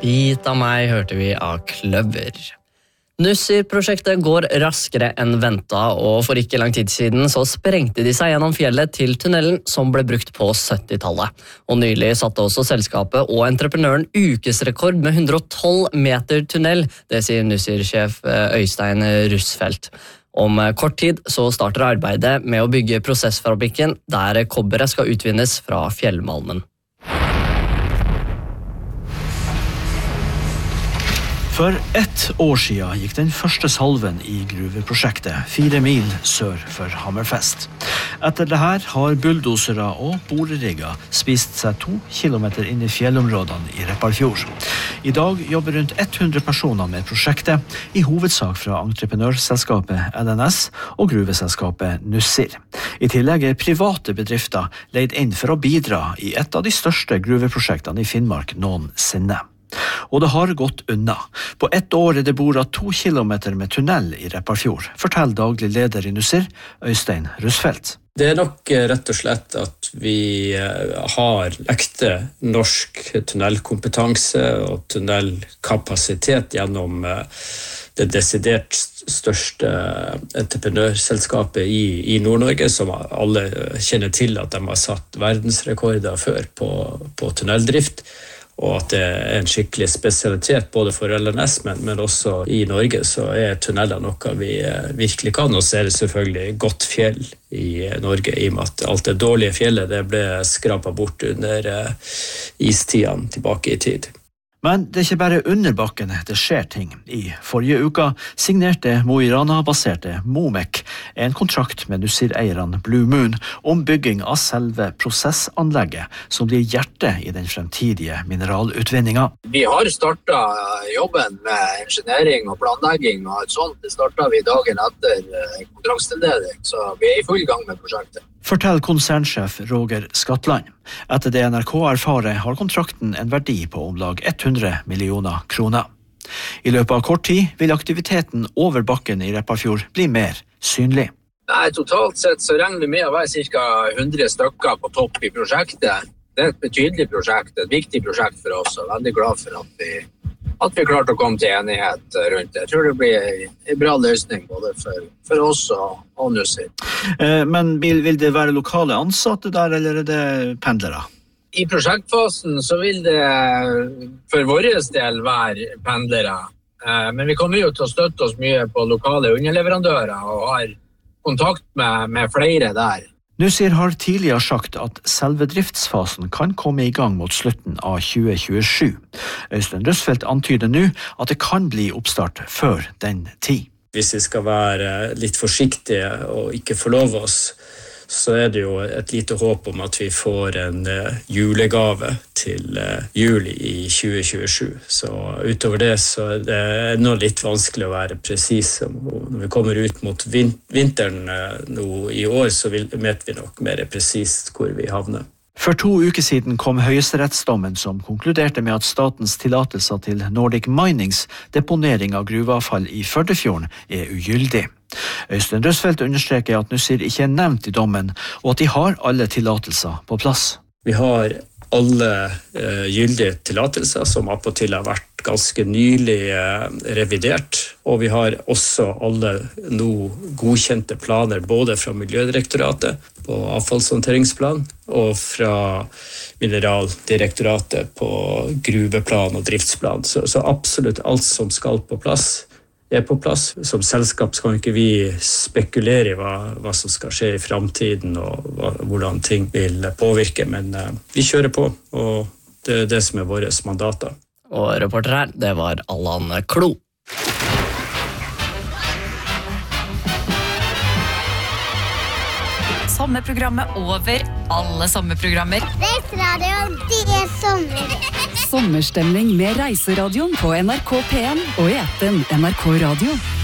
Bit av meg hørte vi av Kløver. Nussir-prosjektet går raskere enn ventet, og for ikke lang tid siden så sprengte de seg gjennom fjellet til tunnelen som ble brukt på 70-tallet. Og nylig satte også selskapet og entreprenøren ukesrekord med 112 meter tunnel, det sier Nussir-sjef Øystein Russfeldt. Om kort tid så starter arbeidet med å bygge prosessfabrikken der kobberet skal utvinnes fra fjellmalmen. For 1 år siden gikk den første salven i gruveprosjektet 4 mil sør for Hammerfest. Etter det her har bulldosere og borerigger spist seg 2 kilometer inn i fjellområdene i Repparfjord. I dag jobber rundt 100 personer med prosjektet, i hovedsak fra entreprenørselskapet LNS og gruveselskapet Nussir. I tillegg er private bedrifter leid inn for å bidra i et av de største gruveprosjektene i Finnmark noensinne. Og det har gått unna. På 1 år er det boret 2 kilometer med tunnel i Repparfjord, forteller daglig leder i Nussir, Øystein Russfeldt. Det er nok rett og slett at vi har ekte norsk tunnelkompetanse og tunnelkapasitet gjennom det desidert største entreprenørselskapet i Nord-Norge, som alle kjenner til at de har satt verdensrekorder før på tunneldrift. Og at det er en skikkelig spesialitet både for LNS, men også i Norge, så er tunneler noe vi virkelig kan. Og så er det selvfølgelig godt fjell i Norge, i og med at alt det dårlige fjellet det ble skrapet bort under istiden tilbake i tid. Men det er ikke bare under bakken det skjer ting. I forrige uke signerte Mo i Rana-baserte Momek en kontrakt med Nussir-eierne Blue Moon om bygging av selve prosessanlegget, som blir hjertet i den fremtidige mineralutvinningen. Vi har startet jobben med engineering og planlegging, og et sånt det startet vi dagen etter kontraktstildeling, så vi er i full gang med prosjektet. Forteller konsernsjef Roger Skatland. Etter det NRK erfarer har kontrakten en verdi på om lag 100 millioner kroner. I løpet av kort tid vil aktiviteten over bakken i Repparfjord bli mer synlig. Nei, totalt sett så regner vi med å være ca. 100 stykker på topp i prosjektet. Det er et betydelig prosjekt, et viktig prosjekt for oss, og veldig glad for at vi klarte å komme til enighet rundt det. Jeg tror det blir en bra løsning både for oss og Nussir. Men vil det være lokale ansatte der, eller er det pendlere? I prosjektfasen så vil det for vår del være pendlere. Men vi kommer jo til å støtte oss mye på lokale underleverandører og har kontakt med flere der. Nussir har tidligere sagt at selve driftsfasen kan komme i gang mot slutten av 2027. Øystein Russfeldt antyder nå at det kan bli oppstart før den tid. Hvis vi skal være litt forsiktige og ikke forlove oss, så er det jo et lite håp om at vi får en julegave til juli i 2027. Så utover det så er det nå litt vanskelig å være presis. Når vi kommer ut mot vinteren nå i år, så vet vi nok mer presist hvor vi havner. For 2 uker siden kom høyesterettsdommen som konkluderte med at statens tillatelser til Nordic Minings deponering av gruveavfall i Førdefjorden er ugyldig. Øystein Russfeldt understreker at Nussir ikke er nevnt i dommen, og at de har alle tillatelser på plass. Vi har alle gyldige tillatelser som appåtil har vært ganske nylig revidert, og vi har også alle nå godkjente planer både fra Miljødirektoratet på avfallshåndteringsplan og fra Mineraldirektoratet på gruveplan og driftsplan. Så absolutt alt som skal på plass er på plass. Som selskap skal ikke vi spekulere i hva som skal skje i fremtiden og hvordan ting vil påvirke, men vi kjører på, og det er det som er våre mandater. Og reporter her, det var Allan Klo. Sommerprogrammet over alle sommerprogrammer. Reiseradioen, det er sommer. Sommerstemning med Reiseradioen på NRK P1 og i appen NRK Radio.